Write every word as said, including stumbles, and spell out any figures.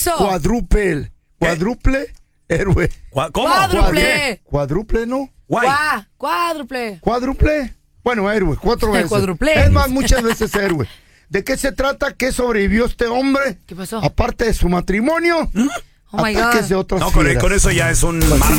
hizo? Cuadruple. Cuadruple héroe. ¿Cómo? Cuádruple. Cuadruple, ¿no? Guay. Cuá, cuádruple. Cuádruple. Bueno, héroe, cuatro veces. Cuádruple. Es más, muchas veces héroe. ¿De qué se trata? ¿Qué sobrevivió este hombre? ¿Qué pasó? Aparte de su matrimonio, Oh my God. ataques de otras No, con, fieras. con eso ya es un...